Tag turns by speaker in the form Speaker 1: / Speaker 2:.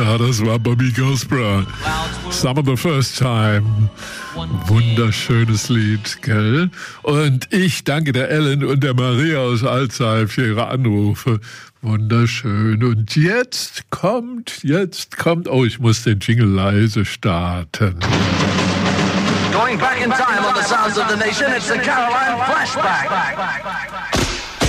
Speaker 1: Ja, das war Bobby Ghost Brown. Summer the First Time. Wunderschönes Lied, gell? Und ich danke der Ellen und der Maria aus Alzey für ihre Anrufe. Wunderschön. Und jetzt kommt, oh, ich muss den Jingle leise starten.
Speaker 2: Going back in time on the Sounds of the Nation, it's the Caroline Flashback.